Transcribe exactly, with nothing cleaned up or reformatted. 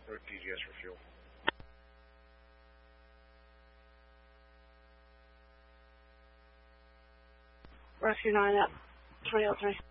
or D G S for fuel. Rescue nine at three oh three.